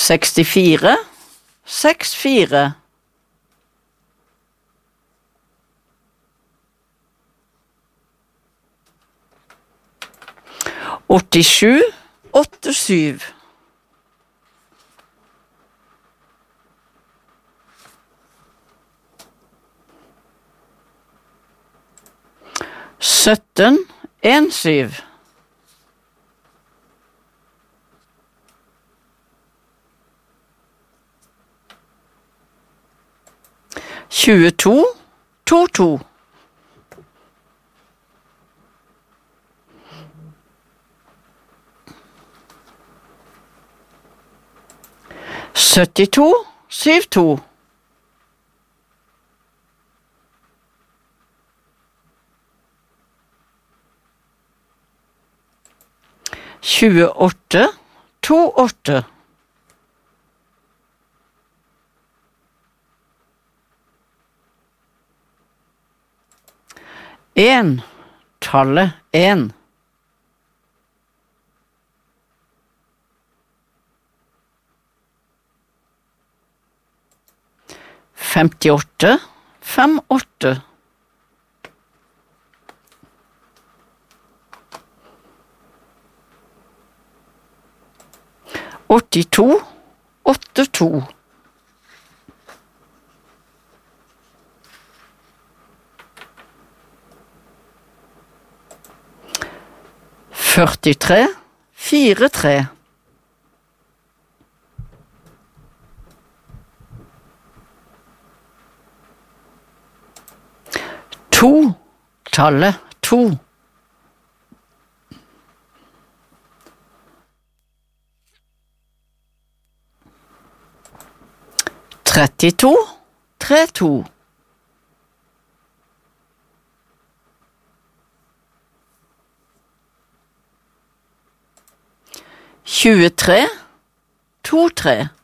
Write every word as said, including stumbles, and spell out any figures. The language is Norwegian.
sekstifire, seks fire. åttisju, åtte syv. sytten, en syv. tjueto, to to. syttito, syv to. tjueåtte, to åtte. En, tallet en. femtiåtte, fem åtte. åttito, åtte to. førtitre, fire tre. To, tallet to. trettito, tre to. tjuetre, to tre.